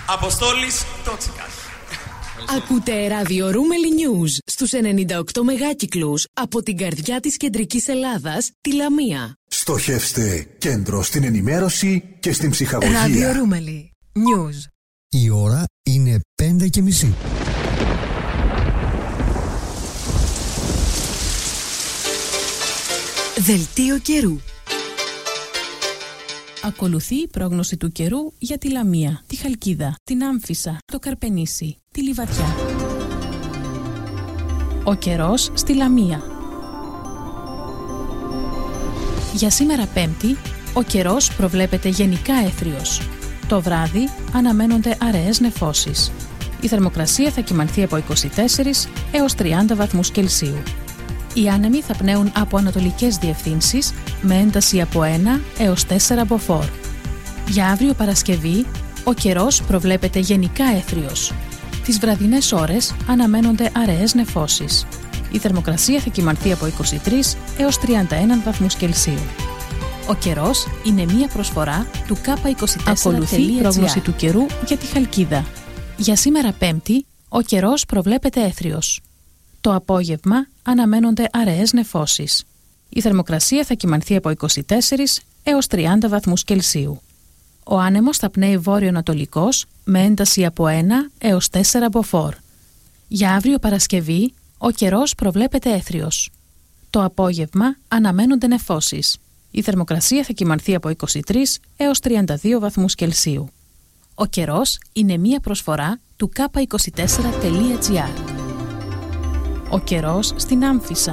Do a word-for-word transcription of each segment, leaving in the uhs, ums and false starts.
Αποστόλης Τότσικας. Ακούτε ράδιο Ρούμελι News στους ενενήντα οκτώ μεγάκυκλους από την καρδιά της κεντρικής Ελλάδας, τη Λαμία. Στοχεύστε κέντρο στην ενημέρωση και στην ψυχαγωγία. Ράδιο Ρούμελι News. Η ώρα είναι πέντε και μισή. Δελτίο καιρού. Ακολουθεί η πρόγνωση του καιρού για τη Λαμία, τη Χαλκίδα, την Άμφισσα, το Καρπενήσι, τη Λιβαδιά. Ο καιρός στη Λαμία. Για σήμερα Πέμπτη, ο καιρός προβλέπεται γενικά έθριος. Το βράδυ αναμένονται αραιές νεφώσεις. Η θερμοκρασία θα κυμανθεί από είκοσι τέσσερα έως τριάντα βαθμούς Κελσίου. Οι άνεμοι θα πνέουν από ανατολικές διευθύνσεις με ένταση από ένα έως τέσσερα μποφόρ. Για αύριο Παρασκευή, ο καιρός προβλέπεται γενικά έθριος. Τις βραδινές ώρες αναμένονται αραιές νεφώσεις. Η θερμοκρασία θα κυμανθεί από είκοσι τρία έως τριάντα ένα βαθμούς Κελσίου. Ο καιρός είναι μία προσφορά του κάπα είκοσι τέσσερα. Ακολουθεί η πρόγνωση του καιρού για τη Χαλκίδα. Για σήμερα Πέμπτη, ο καιρός προβλέπεται έθριος. Το απόγευμα αναμένονται αραιές νεφώσεις. Η θερμοκρασία θα κυμανθεί από είκοσι τέσσερα έως τριάντα βαθμούς Κελσίου. Ο άνεμος θα πνέει βόρειο-ανατολικός με ένταση από ένα έως τέσσερα μποφόρ. Για αύριο Παρασκευή, ο καιρός προβλέπεται έθριος. Το απόγευμα αναμένονται νεφώσεις. Η θερμοκρασία θα κυμανθεί από είκοσι τρία έως τριάντα δύο βαθμούς Κελσίου. Ο καιρός είναι μία προσφορά του κάπα είκοσι τέσσερα τελεία τζι άρ. Ο καιρός στην Άμφισσα.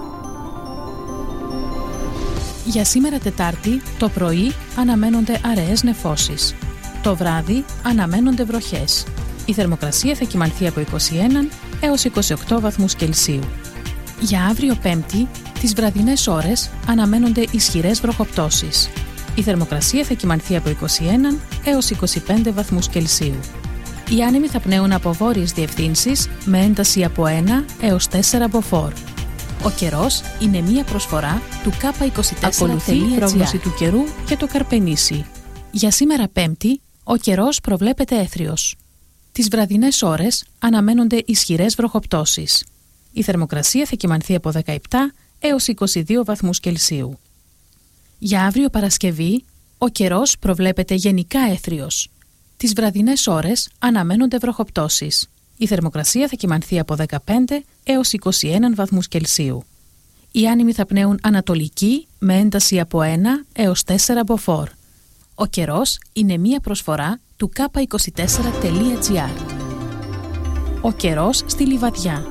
Για σήμερα Τετάρτη, το πρωί αναμένονται αραιές νεφώσεις. Το βράδυ αναμένονται βροχές. Η θερμοκρασία θα κυμανθεί από είκοσι ένα έως είκοσι οκτώ βαθμούς Κελσίου. Για αύριο Πέμπτη, τις βραδινές ώρες αναμένονται ισχυρές βροχοπτώσεις. Η θερμοκρασία θα κυμανθεί από είκοσι ένα έως είκοσι πέντε βαθμούς Κελσίου. Οι άνεμοι θα πνέουν από βόρειες διευθύνσεις με ένταση από ένα έως τέσσερα μποφόρ. Ο καιρός είναι μία προσφορά του κάπα είκοσι τέσσερα. Ακολουθεί η πρόγνωση του καιρού για το Καρπενήσι. Για σήμερα Πέμπτη, ο καιρός προβλέπεται έθριος. Τις βραδινές ώρες αναμένονται ισχυρές βροχοπτώσεις. Η θερμοκρασία θα κυμανθεί από δεκαεπτά έως είκοσι δύο βαθμούς Κελσίου. Για αύριο Παρασκευή, ο καιρός προβλέπεται γενικά έθριος. Τις βραδινές ώρες αναμένονται βροχοπτώσεις. Η θερμοκρασία θα κυμανθεί από δεκαπέντε έως είκοσι ένα βαθμούς Κελσίου. Οι άνεμοι θα πνέουν ανατολική με ένταση από ένα έως τέσσερα μποφόρ. Ο καιρός είναι μία προσφορά του κάπα είκοσι τέσσερα τελεία τζι άρ. Ο καιρός στη Λιβαδιά.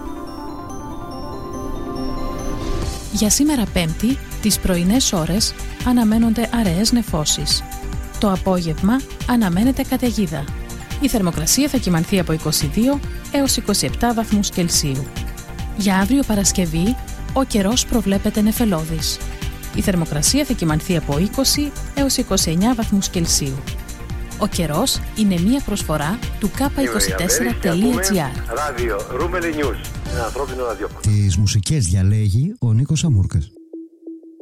Για σήμερα Πέμπτη, τις πρωινές ώρες αναμένονται αραιές νεφώσεις. Το απόγευμα αναμένεται καταιγίδα. Η θερμοκρασία θα κυμανθεί από είκοσι δύο έως είκοσι επτά βαθμούς Κελσίου. Για αύριο Παρασκευή, ο καιρός προβλέπεται νεφελώδης. Η θερμοκρασία θα κυμανθεί από είκοσι έως είκοσι εννέα βαθμούς Κελσίου. Ο καιρός είναι μία προσφορά του κάπα είκοσι τέσσερα τελεία τζι άρ. Ράδιο Ρούμελι News. Ένα ανθρώπινο ραδιόφωνο. Τις μουσικές διαλέγει ο Νίκος Αμούρκας.